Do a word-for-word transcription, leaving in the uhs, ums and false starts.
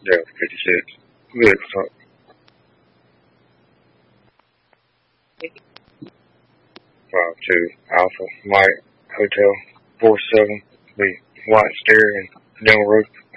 Yeah, fifty-six. Good. So, five two Alpha Mike Hotel four seven. The white steering, down road.